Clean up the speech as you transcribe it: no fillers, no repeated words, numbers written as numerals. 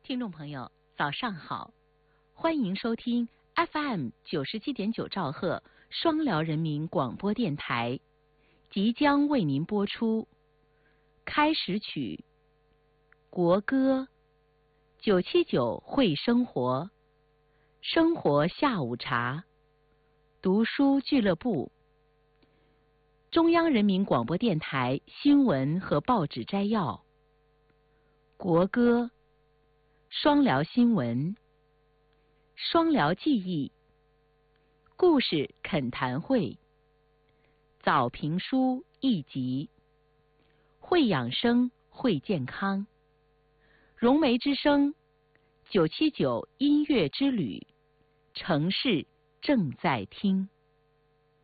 听众朋友，早上好，欢迎收听 FM97.9兆赫双辽人民广播电台，即将为您播出开始曲、国歌、979会生活、生活下午茶、读书俱乐部、中央人民广播电台新闻和报纸摘要、国歌、双辽新闻、双辽记忆、故事恳谈会、早评书一集、会养生会健康、融媒之声、979音乐之旅，城市正在听。